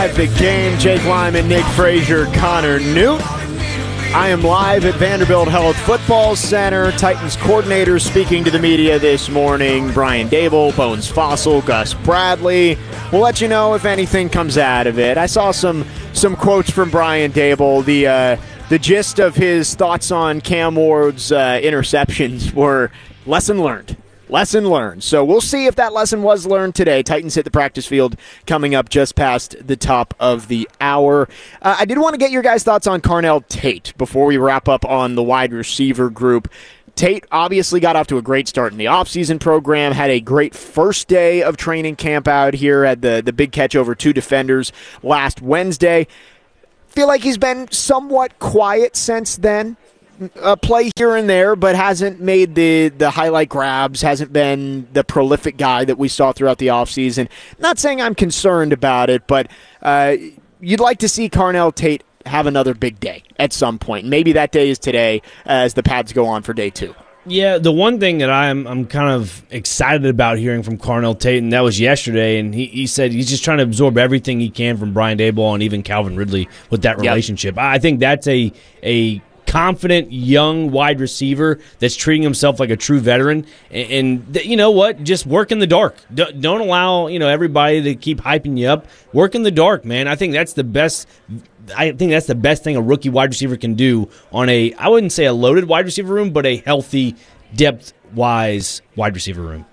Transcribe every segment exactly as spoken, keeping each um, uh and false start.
At the game, Jake Lyman, Nick Frazier, Connor Newt. I am live at Vanderbilt Health Football Center. Titans coordinators speaking to the media this morning. Brian Daboll, Bones Fossil, Gus Bradley. We'll let you know if anything comes out of it. I saw some some quotes from Brian Daboll. The uh, the gist of his thoughts on Cam Ward's uh, interceptions were lesson learned. Lesson learned. So we'll see if that lesson was learned today. Titans hit the practice field coming up just past the top of the hour. Uh, I did want to get your guys' thoughts on Carnell Tate before we wrap up on the wide receiver group. Tate obviously got off to a great start in the offseason program, had a great first day of training camp out here, had the, the big catch over two defenders last Wednesday. Feel like he's been somewhat quiet since then. A play here and there, but hasn't made the, the highlight grabs, hasn't been the prolific guy that we saw throughout the offseason. Not saying I'm concerned about it, but uh, you'd like to see Carnell Tate have another big day at some point. Maybe that day is today as the Pads go on for day two. Yeah, the one thing that I'm I'm kind of excited about hearing from Carnell Tate, and that was yesterday, and he, he said he's just trying to absorb everything he can from Brian Daboll and even Calvin Ridley with that relationship. Yep. I think that's a a confident young wide receiver that's treating himself like a true veteran, and, and you know what, just work in the dark. D- don't allow you know everybody to keep hyping you up. Work in the dark, man. I think that's the best I think that's the best thing a rookie wide receiver can do on a, I wouldn't say a loaded wide receiver room, but a healthy, depth-wise wide receiver room.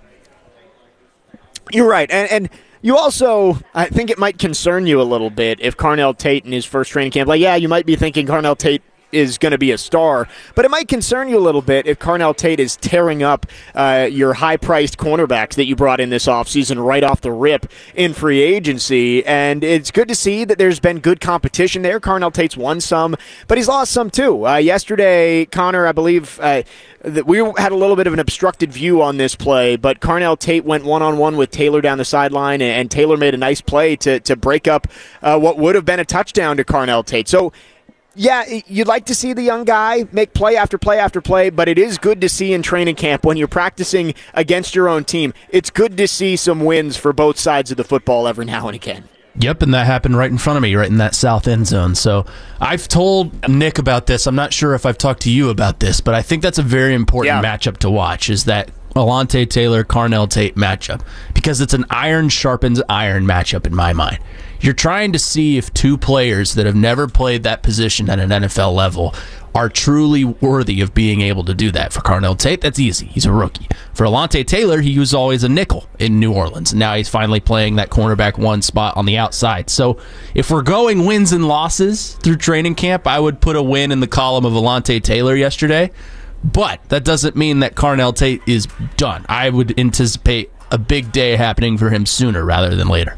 You're right, and and you also, I think it might concern you a little bit if Carnell Tate in his first training camp, like, yeah, you might be thinking Carnell Tate is going to be a star, but it might concern you a little bit if Carnell Tate is tearing up uh, your high-priced cornerbacks that you brought in this offseason right off the rip in free agency, and it's good to see that there's been good competition there. Carnell Tate's won some, but he's lost some too. Uh, yesterday, Connor, I believe, uh, that we had a little bit of an obstructed view on this play, but Carnell Tate went one-on-one with Taylor down the sideline, and, and Taylor made a nice play to, to break up uh, what would have been a touchdown to Carnell Tate. So, yeah, you'd like to see the young guy make play after play after play, but it is good to see in training camp when you're practicing against your own team. It's good to see some wins for both sides of the football every now and again. Yep, and that happened right in front of me, right in that south end zone. So I've told Nick about this. I'm not sure if I've talked to you about this, but I think that's a very important yeah. matchup to watch, is that Alontae Taylor, Carnell Tate matchup, because it's an iron sharpens iron matchup in my mind. You're trying to see if two players that have never played that position at an N F L level are truly worthy of being able to do that. For Carnell Tate, that's easy. He's a rookie. For Alontae Taylor, he was always a nickel in New Orleans, and now he's finally playing that cornerback one spot on the outside. So if we're going wins and losses through training camp, I would put a win in the column of Alontae Taylor yesterday, but that doesn't mean that Carnell Tate is done. I would anticipate a big day happening for him sooner rather than later.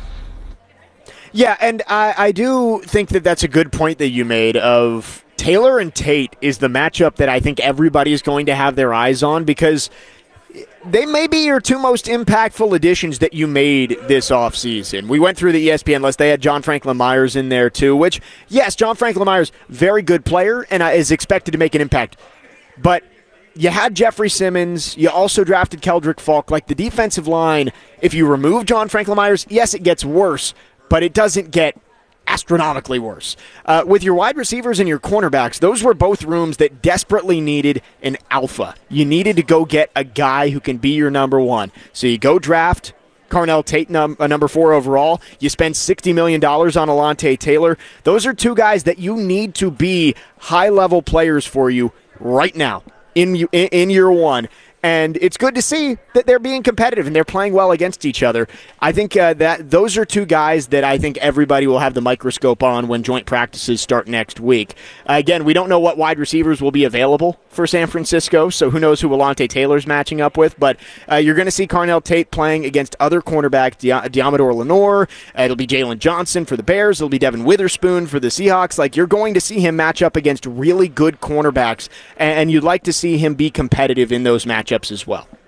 Yeah, and I, I do think that that's a good point that you made of Taylor and Tate is the matchup that I think everybody is going to have their eyes on, because they may be your two most impactful additions that you made this offseason. We went through the E S P N list. They had John Franklin Myers in there too, which, yes, John Franklin Myers, very good player and is expected to make an impact. But you had Jeffrey Simmons. You also drafted Keldrick Falk. Like, the defensive line, if you remove John Franklin Myers, yes, it gets worse, but it doesn't get astronomically worse. Uh, with your wide receivers and your cornerbacks, those were both rooms that desperately needed an alpha. You needed to go get a guy who can be your number one. So you go draft Carnell Tate, num- a number four overall. You spend sixty million dollars on Alontae Taylor. Those are two guys that you need to be high-level players for you right now in, in, in year one. And it's good to see that they're being competitive and they're playing well against each other. I think uh, that those are two guys that I think everybody will have the microscope on when joint practices start next week. Uh, again, we don't know what wide receivers will be available for San Francisco, so who knows who Alontae Taylor's matching up with. But uh, you're going to see Carnell Tate playing against other cornerbacks, Di- Diamador Lenore. Uh, it'll be Jalen Johnson for the Bears. It'll be Devin Witherspoon for the Seahawks. Like, you're going to see him match up against really good cornerbacks, and, and you'd like to see him be competitive in those matchups as well.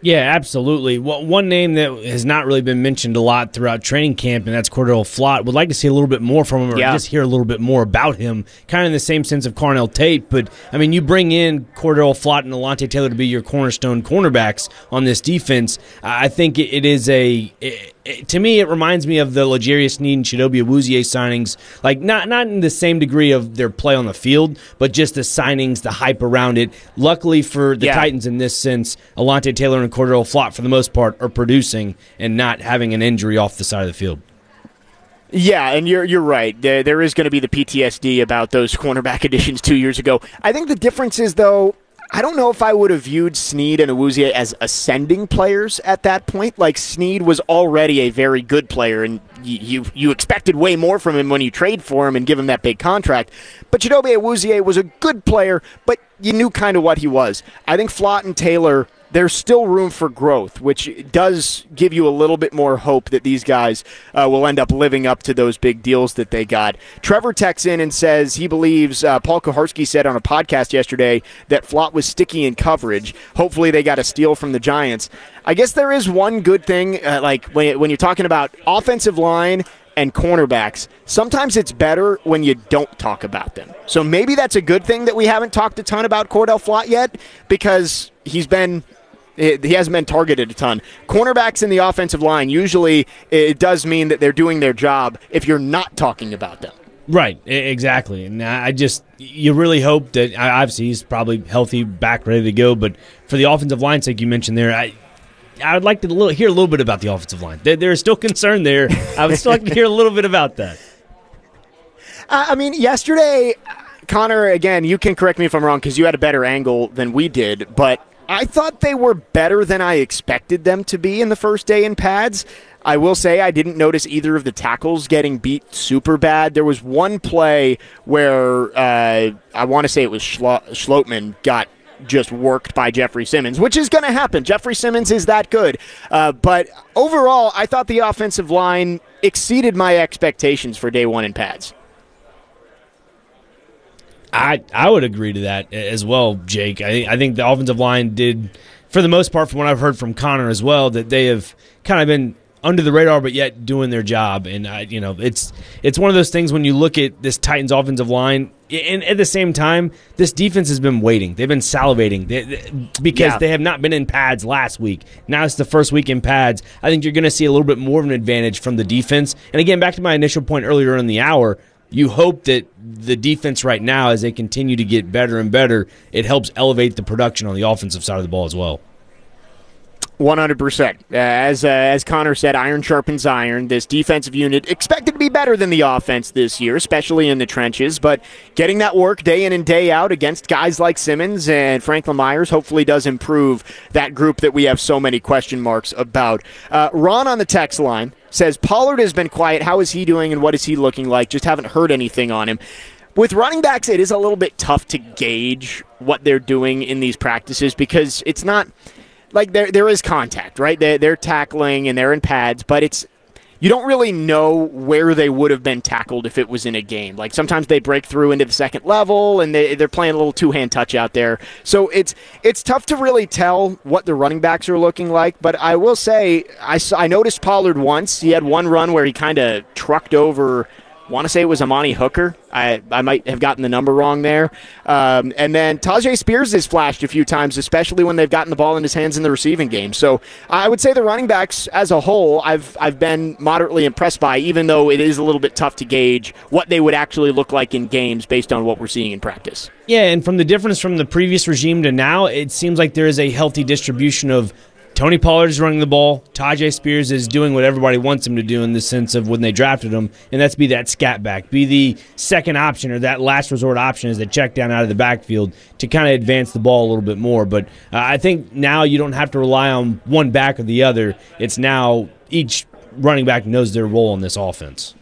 Yeah, absolutely. Well, one name that has not really been mentioned a lot throughout training camp, and that's Cordell Flott. Would like to see a little bit more from him, or yeah. just hear a little bit more about him, kind of in the same sense of Carnell Tate. But, I mean, you bring in Cordell Flott and Alontae Taylor to be your cornerstone cornerbacks on this defense. I think it is a it, it, to me, it reminds me of the L'Jarius Sneed and Chidobe Awuzie signings, like not, not in the same degree of their play on the field, but just the signings, the hype around it. Luckily for the yeah. Titans in this sense, Alontae Taylor and Cordell Flott, for the most part, are producing and not having an injury off the side of the field. Yeah, and you're you're right. There, there is going to be the P T S D about those cornerback additions two years ago. I think the difference is, though, I don't know if I would have viewed Sneed and Awuzie as ascending players at that point. Like, Sneed was already a very good player, and you, you you expected way more from him when you trade for him and give him that big contract. But Chidobe Awuzie was a good player, but you knew kind of what he was. I think Flott and Taylor, there's still room for growth, which does give you a little bit more hope that these guys uh, will end up living up to those big deals that they got. Trevor texts in and says he believes uh, Paul Kuharsky said on a podcast yesterday that Flott was sticky in coverage. Hopefully they got a steal from the Giants. I guess there is one good thing, uh, like when, when you're talking about offensive line and cornerbacks, sometimes it's better when you don't talk about them. So maybe that's a good thing that we haven't talked a ton about Cordell Flott yet, because he's been he hasn't been targeted a ton. Cornerbacks in the offensive line, usually it does mean that they're doing their job if you're not talking about them. Right, exactly. And I just, you really hope that, obviously he's probably healthy, back, ready to go, but for the offensive line sake you mentioned there, I I would like to little, hear a little bit about the offensive line. There, there is still concern there. I would still like to hear a little bit about that. Uh, I mean, yesterday, Connor, again, you can correct me if I'm wrong because you had a better angle than we did, but I thought they were better than I expected them to be in the first day in pads. I will say I didn't notice either of the tackles getting beat super bad. There was one play where uh, I want to say it was Schlo- Schlotman got just worked by Jeffrey Simmons, which is going to happen. Jeffrey Simmons is that good. Uh, but overall, I thought the offensive line exceeded my expectations for day one in pads. I I would agree to that as well, Jake. I, I think the offensive line did, for the most part, from what I've heard from Connor as well, that they have kind of been under the radar but yet doing their job. And, I, you know, it's it's one of those things when you look at this Titans offensive line, and at the same time, this defense has been waiting. They've been salivating they, they, because yeah. they have not been in pads last week. Now it's the first week in pads. I think you're going to see a little bit more of an advantage from the defense. And, again, back to my initial point earlier in the hour, you hope that the defense right now, as they continue to get better and better, it helps elevate the production on the offensive side of the ball as well. one hundred percent. Uh, as uh, as Connor said, iron sharpens iron. This defensive unit expected to be better than the offense this year, especially in the trenches, but getting that work day in and day out against guys like Simmons and Franklin Myers hopefully does improve that group that we have so many question marks about. Uh, Ron on the text line says, Pollard has been quiet. How is he doing and what is he looking like? Just haven't heard anything on him. With running backs, it is a little bit tough to gauge what they're doing in these practices because it's not like there there is contact, right? They're, they're tackling and they're in pads, but it's you don't really know where they would have been tackled if it was in a game. Like sometimes they break through into the second level and they, they're playing a little two-hand touch out there. So it's it's tough to really tell what the running backs are looking like, but I will say I, saw, I noticed Pollard once. He had one run where he kind of trucked over, I want to say it was Amani Hooker. I, I might have gotten the number wrong there. Um, and then Tajay Spears has flashed a few times, especially when they've gotten the ball in his hands in the receiving game. So I would say the running backs as a whole, I've I've been moderately impressed by, even though it is a little bit tough to gauge what they would actually look like in games based on what we're seeing in practice. Yeah, and from the difference from the previous regime to now, it seems like there is a healthy distribution of Tony Pollard is running the ball. Tajay Spears is doing what everybody wants him to do in the sense of when they drafted him, and that's be that scat back, be the second option or that last resort option as they check down out of the backfield to kind of advance the ball a little bit more. But uh, I think now you don't have to rely on one back or the other. It's now each running back knows their role in this offense.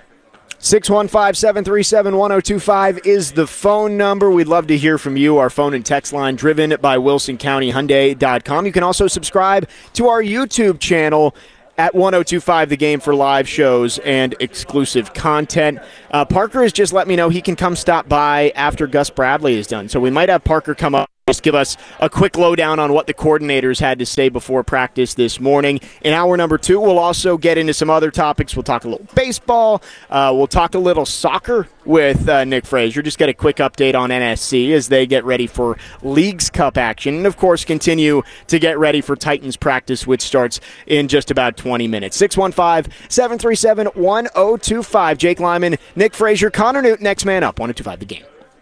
six one five, seven three seven, one oh two five is the phone number. We'd love to hear from you. Our phone and text line driven by Wilson County Hyundai dot com. You can also subscribe to our YouTube channel at one oh two five The Game for live shows and exclusive content. Uh, Parker has just let me know he can come stop by after Gus Bradley is done. So we might have Parker come up Just give us a quick lowdown on what the coordinators had to say before practice this morning. In hour number two, we'll also get into some other topics. We'll talk a little baseball. Uh, we'll talk a little soccer with uh, Nick Frazier. Just get a quick update on N S C as they get ready for Leagues Cup action. And, of course, continue to get ready for Titans practice, which starts in just about twenty minutes. six one five, seven three seven, one oh two five. Jake Lyman, Nick Frazier, Connor Newton, next man up. one oh two five the game.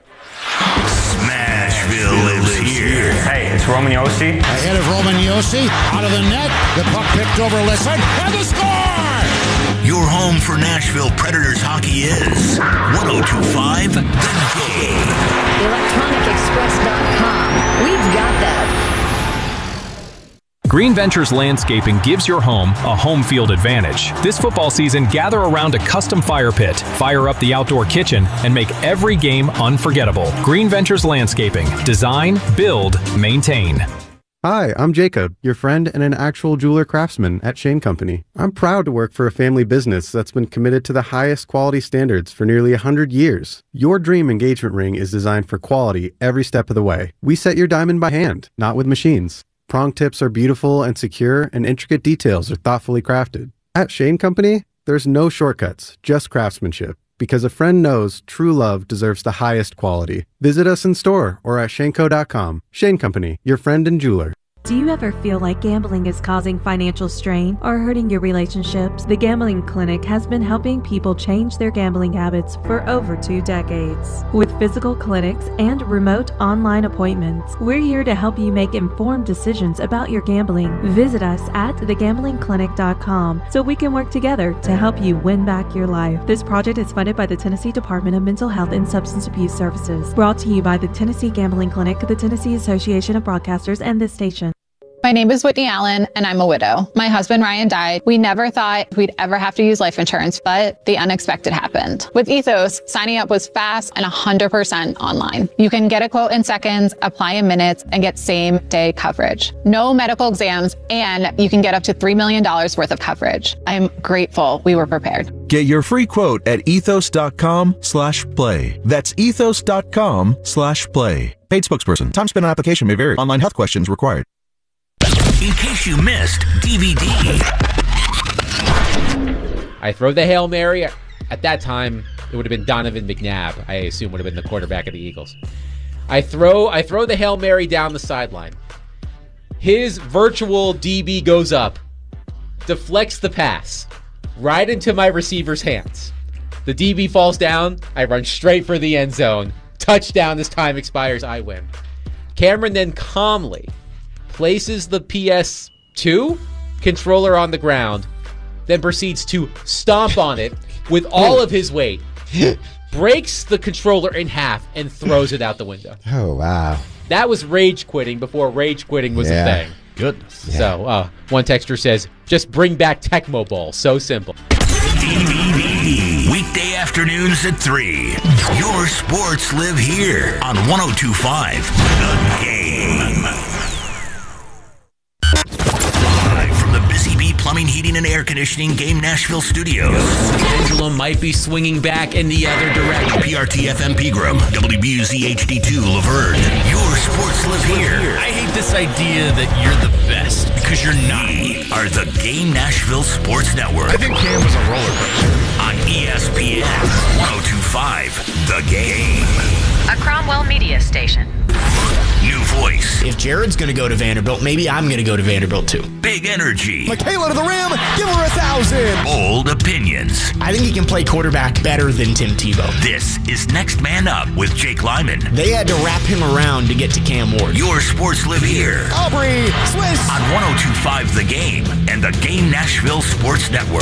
Smashville lives here. Hey, it's Roman Yossi. Ahead of Roman Yossi, out of the net, the puck picked over Lisson, and the score! Your home for Nashville Predators hockey is one oh two five The Game. electronic express dot com. We've got that. Green Ventures Landscaping gives your home a home field advantage. This football season, gather around a custom fire pit, fire up the outdoor kitchen, and make every game unforgettable. Green Ventures Landscaping. Design, build, maintain. Hi, I'm Jacob, your friend and an actual jeweler craftsman at Shane Company. I'm proud to work for a family business that's been committed to the highest quality standards for nearly one hundred years. Your dream engagement ring is designed for quality every step of the way. We set your diamond by hand, not with machines. Prong tips are beautiful and secure, and intricate details are thoughtfully crafted. At Shane Company, there's no shortcuts, just craftsmanship. Because a friend knows true love deserves the highest quality. Visit us in store or at shanco dot com. Shane Company, your friend and jeweler. Do you ever feel like gambling is causing financial strain or hurting your relationships? The Gambling Clinic has been helping people change their gambling habits for over two decades. With physical clinics and remote online appointments, we're here to help you make informed decisions about your gambling. Visit us at the gambling clinic dot com so we can work together to help you win back your life. This project is funded by the Tennessee Department of Mental Health and Substance Abuse Services. Brought to you by the Tennessee Gambling Clinic, the Tennessee Association of Broadcasters, and this station. My name is Whitney Allen, and I'm a widow. My husband, Ryan, died. We never thought we'd ever have to use life insurance, but the unexpected happened. With Ethos, signing up was fast and one hundred percent online. You can get a quote in seconds, apply in minutes, and get same-day coverage. No medical exams, and you can get up to three million dollars worth of coverage. I'm grateful we were prepared. Get your free quote at ethos dot com slash play. That's ethos dot com slash play. Paid spokesperson. Time spent on application may vary. Online health questions required. In case you missed D V D. I throw the Hail Mary. At that time, it would have been Donovan McNabb, I assume would have been the quarterback of the Eagles. I throw I throw the Hail Mary down the sideline. His virtual D B goes up, deflects the pass right into my receiver's hands. The D B falls down. I run straight for the end zone. Touchdown. As time expires, I win. Cameron then calmly places the P S two controller on the ground, then proceeds to stomp on it with all of his weight, breaks the controller in half, and throws it out the window. Oh, wow. That was rage quitting before rage quitting was yeah. a thing. Goodness. Yeah. So, uh, one texter says, just bring back Tecmo Bowl. So simple. D V D. Weekday afternoons at three. Your sports live here on one oh two five The Game. Live from the Busy Bee Plumbing, Heating, and Air Conditioning Game Nashville Studios. Pendulum might be swinging back in the other direction. P R T F M Pegram, W B U Z H D two Laverne. Your sports live here. I hate this idea that you're the best because you're not. We are the Game Nashville Sports Network. I think Cam was a roller coaster. On E S P N one oh two five The Game. A Cromwell Media Station. New voice. If Jared's going to go to Vanderbilt, maybe I'm going to go to Vanderbilt too. Big energy. Michaela to the rim. Give her a thousand. Bold opinions. I think he can play quarterback better than Tim Tebow. This is Next Man Up with Jake Lyman. They had to wrap him around to get to Cam Ward. Your sports live here. Aubrey Swiss. On one oh two five The Game and the Game Nashville Sports Network.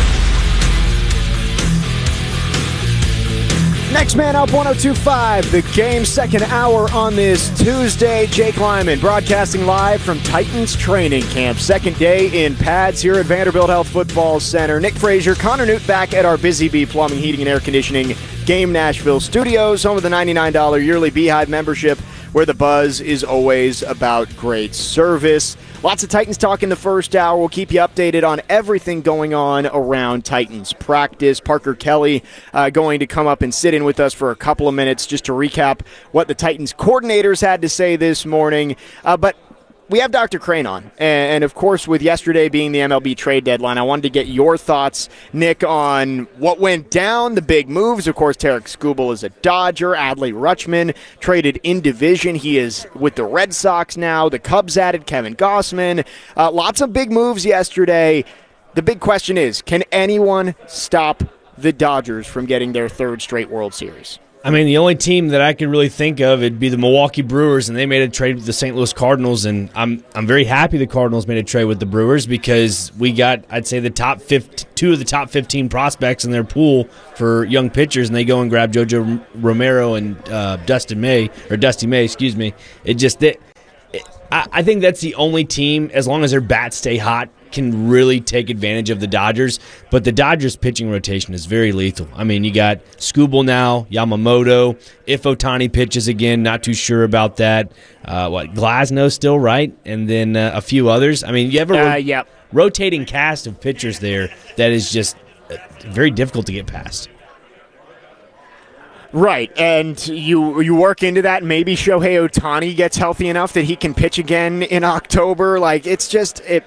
Next man up, one oh two five The Game, second hour on this Tuesday. Jake Lyman broadcasting live from Titans training camp. Second day in pads here at Vanderbilt Health Football Center. Nick Frazier, Connor Newt back at our Busy Bee Plumbing, Heating, and Air Conditioning Game Nashville Studios, home of the ninety-nine dollars yearly Beehive membership, where the buzz is always about great service. Lots of Titans talk in the first hour. We'll keep you updated on everything going on around Titans practice. Parker Kelly uh, going to come up and sit in with us for a couple of minutes just to recap what the Titans coordinators had to say this morning. Uh, but we have Doctor Crane on, and of course, with yesterday being the M L B trade deadline, I wanted to get your thoughts, Nick, on what went down, the big moves. Of course, Tarik Skubal is a Dodger. Adley Rutschman traded in division. He is with the Red Sox now. The Cubs added Kevin Gausman. Uh, lots of big moves yesterday. The big question is, can anyone stop the Dodgers from getting their third straight World Series? I mean, the only team that I can really think of would be the Milwaukee Brewers, and they made a trade with the Saint Louis Cardinals, and I'm I'm very happy the Cardinals made a trade with the Brewers because we got, I'd say, the top fifteen, two of the top fifteen prospects in their pool for young pitchers, and they go and grab JoJo Romero and uh, Dustin May, or Dusty May, excuse me. It just, it, it, I, I think that's the only team, as long as their bats stay hot, can really take advantage of the Dodgers, but the Dodgers pitching rotation is very lethal. I mean, you got Skubal now, Yamamoto, if Ohtani pitches again, not too sure about that. Uh, what, Glasnow still, right? And then uh, a few others. I mean, you have a ro- uh, yep. rotating cast of pitchers there that is just very difficult to get past. Right, and you you work into that. Maybe Shohei Ohtani gets healthy enough that he can pitch again in October. Like, it's just it.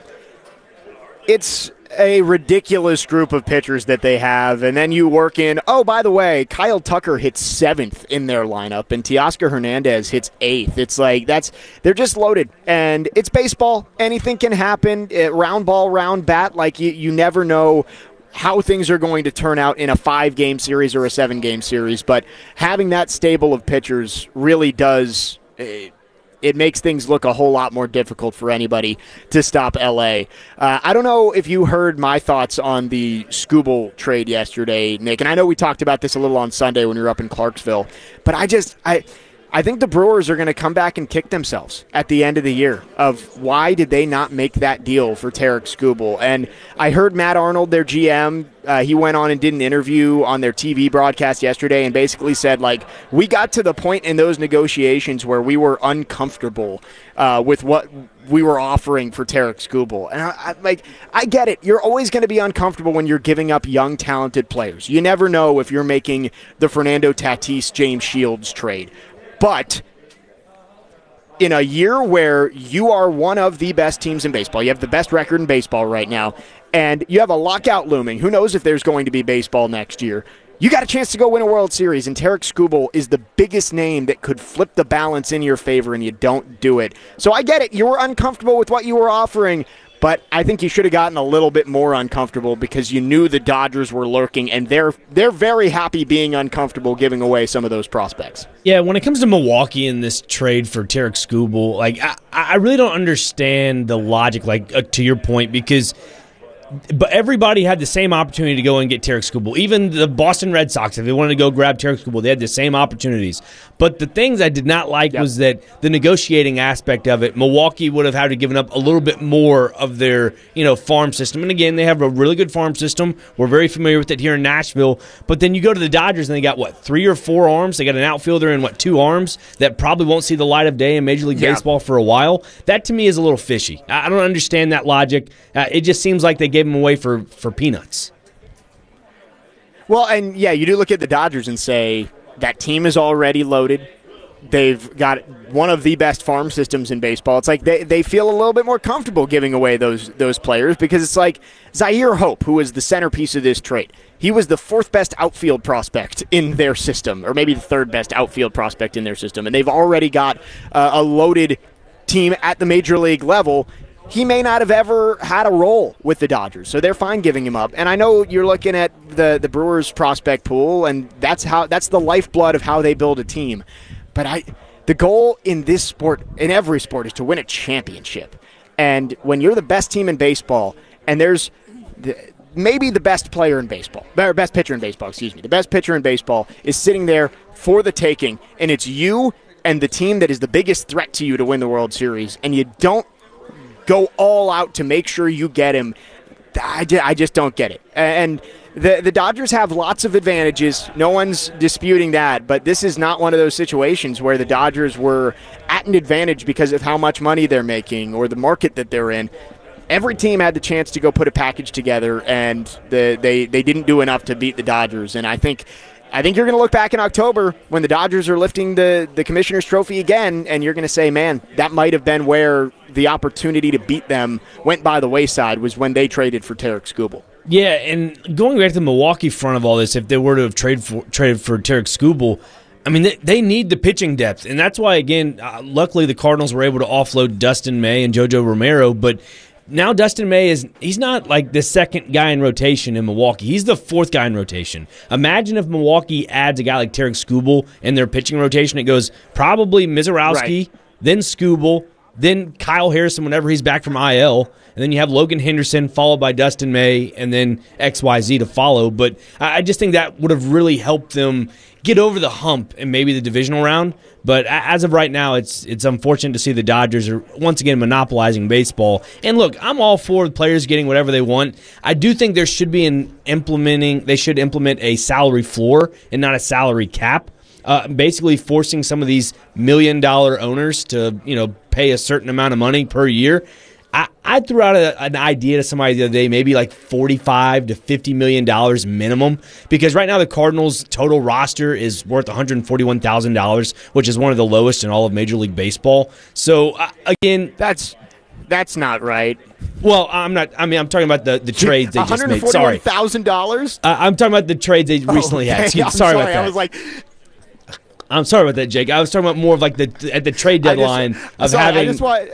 It's a ridiculous group of pitchers that they have, and then you work in, oh, by the way, Kyle Tucker hits seventh in their lineup, and Teoscar Hernandez hits eighth. It's like, that's, they're just loaded, and it's baseball. Anything can happen. It, round ball, round bat, like you, you never know how things are going to turn out in a five-game series or a seven-game series, but having that stable of pitchers really does... Uh, it makes things look a whole lot more difficult for anybody to stop L A. Uh, I don't know if you heard my thoughts on the Skubal trade yesterday, Nick, and I know we talked about this a little on Sunday when we were up in Clarksville, but I just I I think the Brewers are going to come back and kick themselves at the end of the year of why did they not make that deal for Tarik Skubal. And I heard Matt Arnold, their G M, uh, he went on and did an interview on their T V broadcast yesterday and basically said, like, we got to the point in those negotiations where we were uncomfortable uh, with what we were offering for Tarik Skubal. And I, I, like, I get it. You're always going to be uncomfortable when you're giving up young, talented players. You never know if you're making the Fernando Tatis, James Shields trade. But in a year where you are one of the best teams in baseball, you have the best record in baseball right now, and you have a lockout looming, who knows if there's going to be baseball next year, you got a chance to go win a World Series, and Tarik Skubal is the biggest name that could flip the balance in your favor, and you don't do it. So I get it. You were uncomfortable with what you were offering, but I think you should have gotten a little bit more uncomfortable because you knew the Dodgers were lurking, and they're they're very happy being uncomfortable giving away some of those prospects. Yeah, when it comes to Milwaukee in this trade for Tarik Skubal, like I, I really don't understand the logic, like uh, to your point, because but everybody had the same opportunity to go and get Tarik Skubal. Even the Boston Red Sox, if they wanted to go grab Tarik Skubal, they had the same opportunities. But the things I did not like yep. was that the negotiating aspect of it, Milwaukee would have had to given up a little bit more of their, you know, farm system. And again, they have a really good farm system. We're very familiar with it here in Nashville. But then you go to the Dodgers and they got, what, three or four arms? They got an outfielder and, what, two arms that probably won't see the light of day in Major League yeah. Baseball for a while. That, to me, is a little fishy. I don't understand that logic. Uh, it just seems like they gave him away for, for peanuts. Well, and yeah, you do look at the Dodgers and say that team is already loaded. They've got one of the best farm systems in baseball. It's like they, they feel a little bit more comfortable giving away those those players because it's like Zaire Hope, who was the centerpiece of this trade. He was the fourth best outfield prospect in their system, or maybe the third best outfield prospect in their system, and they've already got uh, a loaded team at the major league level. He may not have ever had a role with the Dodgers, so they're fine giving him up. And I know you're looking at the, the Brewers prospect pool, and that's how that's the lifeblood of how they build a team. But I, the goal in this sport, in every sport, is to win a championship. And when you're the best team in baseball, and there's the, maybe the best player in baseball, or best pitcher in baseball, excuse me, the best pitcher in baseball is sitting there for the taking, and it's you and the team that is the biggest threat to you to win the World Series, and you don't go all out to make sure you get him, I, I just don't get it. And the the Dodgers have lots of advantages. No one's disputing that. But this is not one of those situations where the Dodgers were at an advantage because of how much money they're making or the market that they're in. Every team had the chance to go put a package together, and the, they, they didn't do enough to beat the Dodgers. And I think I think you're going to look back in October when the Dodgers are lifting the, the Commissioner's Trophy again, and you're going to say, man, that might have been where the opportunity to beat them went by the wayside, was when they traded for Tarik Skubal. Yeah, and going back to the Milwaukee front of all this, if they were to have traded for, traded for Tarik Skubal, I mean, they, they need the pitching depth, and that's why, again, uh, luckily the Cardinals were able to offload Dustin May and JoJo Romero, but now Dustin May is he's not like the second guy in rotation in Milwaukee. He's the fourth guy in rotation. Imagine if Milwaukee adds a guy like Tarik Skubal in their pitching rotation. It goes probably Mizorowski, right, then Skubal, then Kyle Harrison whenever he's back from I L, and then you have Logan Henderson followed by Dustin May, and then X Y Z to follow. But I just think that would have really helped them get over the hump in maybe the divisional round. But as of right now, it's it's unfortunate to see the Dodgers are once again monopolizing baseball. And look, I'm all for the players getting whatever they want. I do think there should be an implementing. They should implement a salary floor and not a salary cap. Uh, basically forcing some of these million-dollar owners to, you know, pay a certain amount of money per year. I, I threw out a, an idea to somebody the other day, maybe like forty-five to fifty million dollars minimum, because right now the Cardinals' total roster is worth one hundred forty-one thousand dollars, which is one of the lowest in all of Major League Baseball. So uh, again, that's that's not right. Well, I'm not. I mean, I'm talking about the, the trades they just made. one hundred forty-one thousand dollars? Uh, I'm talking about the trades they recently oh, okay. had. Excuse, I'm sorry, sorry about that. I was like. I'm sorry about that, Jake. I was talking about more of like the at the trade deadline just, of sorry, having. I just want,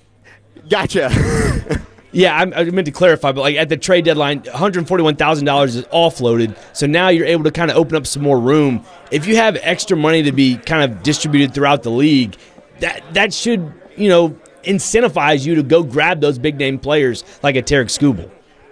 gotcha. Yeah, I, I meant to clarify, but like at the trade deadline, one hundred forty-one thousand dollars is offloaded. So now you're able to kind of open up some more room. If you have extra money to be kind of distributed throughout the league, that that should, you know, incentivize you to go grab those big name players like a Tarik Skubal.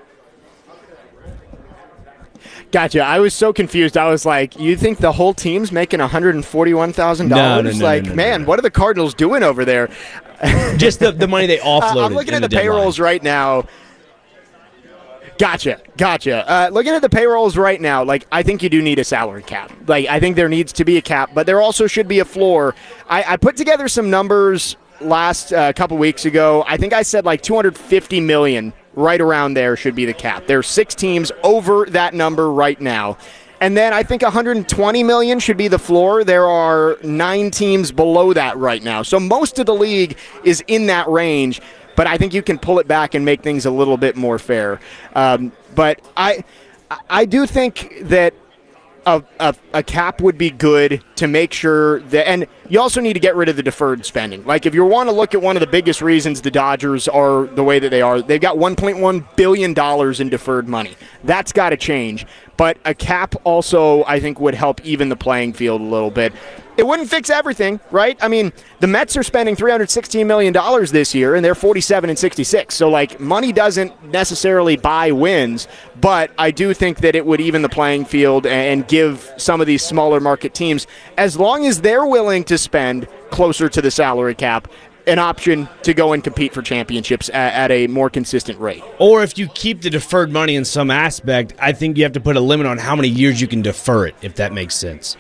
Gotcha. I was so confused. I was like, you think the whole team's making one hundred forty-one thousand dollars? No, no, no, like, no, no, man, no. what are the Cardinals doing over there? Just the, the money they offloaded. Uh, I'm looking in at the, the payrolls right now. Gotcha. Gotcha. Uh, looking at the payrolls right now, like, I think you do need a salary cap. Like, I think there needs to be a cap, but there also should be a floor. I, I put together some numbers last uh, couple weeks ago. I think I said like two hundred fifty million dollars. Right around there should be the cap. There are six teams over that number right now. And then I think one hundred twenty million dollars should be the floor. There are nine teams below that right now. So most of the league is in that range, but I think you can pull it back and make things a little bit more fair. Um, but I I do think that A, a, a cap would be good to make sure that, and you also need to get rid of the deferred spending. Like, if you want to look at one of the biggest reasons the Dodgers are the way that they are, they've got one point one billion dollars in deferred money. That's got to change. But a cap also, I think, would help even the playing field a little bit. It wouldn't fix everything, right? I mean, the Mets are spending three hundred sixteen million dollars this year, and they're forty-seven and sixty-six. So, like, money doesn't necessarily buy wins, but I do think that it would even the playing field and give some of these smaller market teams, as long as they're willing to spend closer to the salary cap, an option to go and compete for championships at, at a more consistent rate. Or if you keep the deferred money in some aspect, I think you have to put a limit on how many years you can defer it, if that makes sense.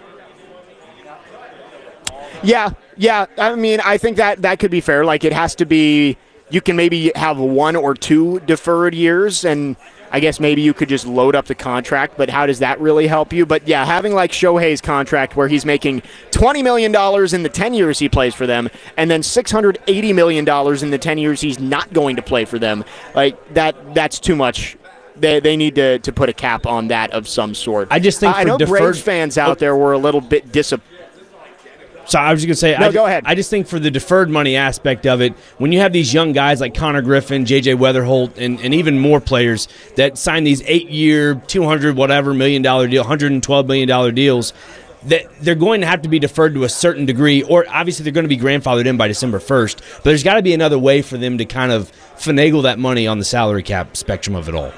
Yeah, yeah. I mean, I think that that could be fair. Like, it has to be, you can maybe have one or two deferred years, and I guess maybe you could just load up the contract, but how does that really help you? But yeah, having like Shohei's contract where he's making twenty million dollars in the ten years he plays for them, and then six hundred eighty million dollars in the ten years he's not going to play for them, like that, that's too much. They they need to, to put a cap on that of some sort. I just think uh, for I know deferred, Braves fans out there were a little bit disappointed. So I was just going to say, no, I, go ahead. I just think for the deferred money aspect of it, when you have these young guys like Connor Griffin, J J Weatherholt, and, and even more players that sign these eight-year, two hundred whatever million dollar deal, one hundred twelve million dollars deals, that they're going to have to be deferred to a certain degree, or obviously they're going to be grandfathered in by December first. But there's got to be another way for them to kind of finagle that money on the salary cap spectrum of it all.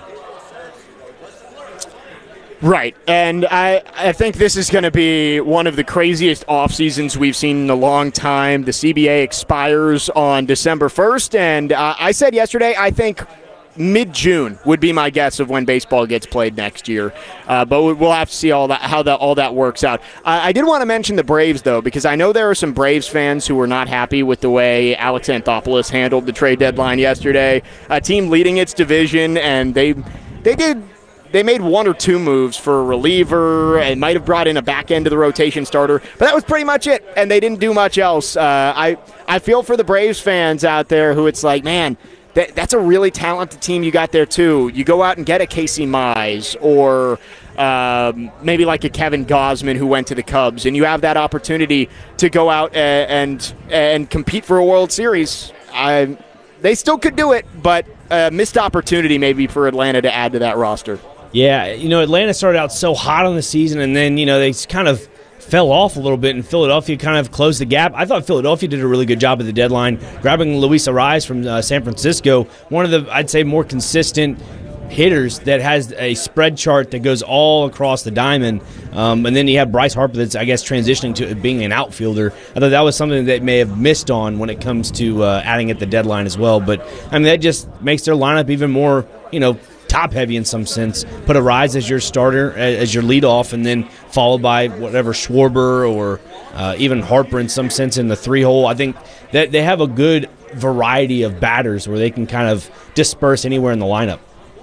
Right, and I, I think this is going to be one of the craziest off seasons we've seen in a long time. The C B A expires on December first, and uh, I said yesterday, I think mid-June would be my guess of when baseball gets played next year. Uh, but we'll have to see all that how that all that works out. Uh, I did want to mention the Braves, though, because I know there are some Braves fans who were not happy with the way Alex Anthopoulos handled the trade deadline yesterday. A team leading its division, and they they did they made one or two moves for a reliever and might have brought in a back end of the rotation starter, but that was pretty much it, and they didn't do much else. Uh, I I feel for the Braves fans out there who it's like, man, That, that's a really talented team you got there, too. You go out and get a Casey Mize or um, maybe like a Kevin Gausman who went to the Cubs, and you have that opportunity to go out and and, and compete for a World Series. I, they still could do it, but a missed opportunity maybe for Atlanta to add to that roster. Yeah, you know, Atlanta started out so hot on the season, and then, you know, they kind of fell off a little bit, and Philadelphia kind of closed the gap. I thought Philadelphia did a really good job at the deadline, grabbing Luis Arraez from uh, San Francisco, one of the, I'd say, more consistent hitters that has a spread chart that goes all across the diamond. Um, and then you have Bryce Harper that's, I guess, transitioning to being an outfielder. I thought that was something that may have missed on when it comes to uh, adding at the deadline as well. But, I mean, that just makes their lineup even more, you know, top-heavy in some sense. Put Arraez as your starter, as your leadoff, and then followed by whatever Schwarber or uh, even Harper in some sense in the three-hole. I think that they have a good variety of batters where they can kind of disperse anywhere in the lineup.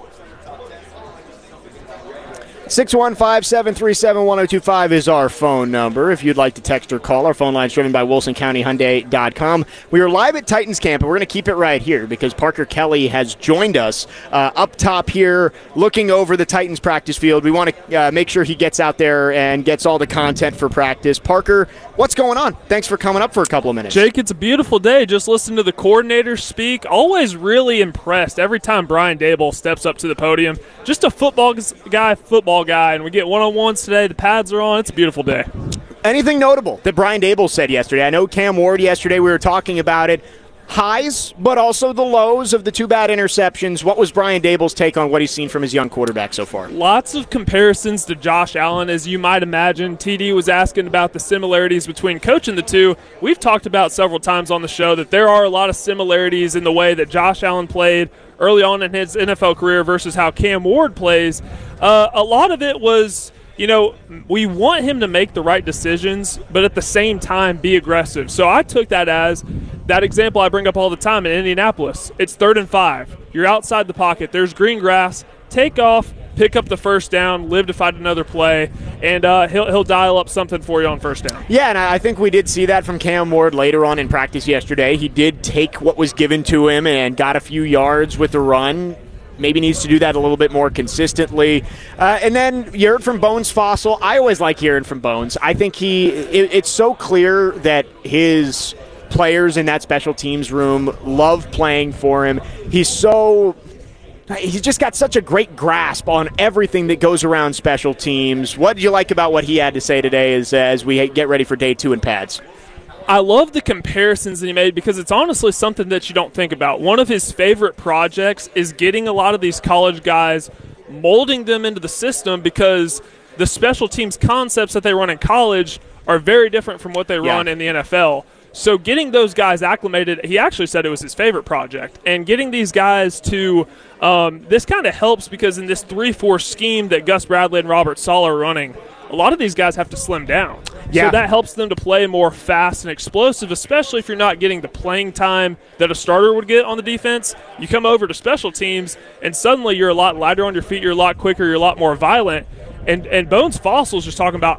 six one five, seven three seven, one oh two five is our phone number. If you'd like to text or call, our phone line is driven by Wilson County Hyundai dot com. We are live at Titans Camp, and we're going to keep it right here because Parker Kelly has joined us uh, up top here looking over the Titans practice field. We want to uh, make sure he gets out there and gets all the content for practice. Parker, what's going on? Thanks for coming up for a couple of minutes. Jake, it's a beautiful day. Just listen to the coordinators speak. Always really impressed every time Brian Daboll steps up to the podium. Just a football guy, football guy, and we get one-on-ones today. The pads are on. It's a beautiful day. Anything notable that Brian Daboll said yesterday? I know Cam Ward yesterday, we were talking about it. Highs, but also the lows of the two bad interceptions. What was Brian Daboll's take on what he's seen from his young quarterback so far? Lots of comparisons to Josh Allen, as you might imagine. T D was asking about the similarities between coaching the two. We've talked about several times on the show that there are a lot of similarities in the way that Josh Allen played early on in his N F L career versus how Cam Ward plays. Uh, a lot of it was, you know, we want him to make the right decisions, but at the same time be aggressive. So I took that as that example I bring up all the time in Indianapolis. It's third and five. You're outside the pocket. There's green grass. Take off, pick up the first down, live to fight another play, and uh, he'll he'll dial up something for you on first down. Yeah, and I think we did see that from Cam Ward later on in practice yesterday. He did take what was given to him and got a few yards with the run. Maybe needs to do that a little bit more consistently. Uh, and then you heard from Bones Fossil. I always like hearing from Bones. I think he it, it's so clear that his players in that special teams room love playing for him. He's so he's just got such a great grasp on everything that goes around special teams. What did you like about what he had to say today as, as we get ready for day two in pads? I love the comparisons that he made because it's honestly something that you don't think about. One of his favorite projects is getting a lot of these college guys, molding them into the system because the special teams concepts that they run in college are very different from what they yeah. run in the N F L. So getting those guys acclimated, he actually said it was his favorite project. And getting these guys to um, – this kind of helps because in this three four scheme that Gus Bradley and Robert Saleh are running, a lot of these guys have to slim down. Yeah. So that helps them to play more fast and explosive, especially if you're not getting the playing time that a starter would get on the defense. You come over to special teams, and suddenly you're a lot lighter on your feet, you're a lot quicker, you're a lot more violent. And and Bones Fossil's just talking about